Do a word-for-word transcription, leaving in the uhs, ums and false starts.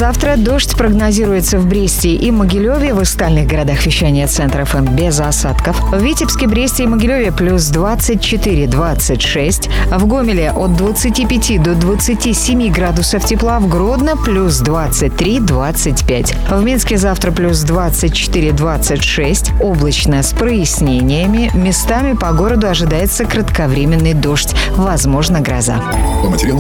завтра дождь прогнозируется в Бресте и Могилеве, в остальных городах вещания Центра эф эм без осадков. В Витебске, Бресте и Могилеве плюс двадцать четыре - двадцать шесть. В Гомеле от двадцати пяти до двадцати семи градусов тепла. В Гродно плюс двадцать три - двадцать пять. В Минске завтра плюс двадцать четыре - двадцать шесть. Облачно с прояснениями. Местами по городу ожидается кратковременный дождь. Возможно, гроза. По материалам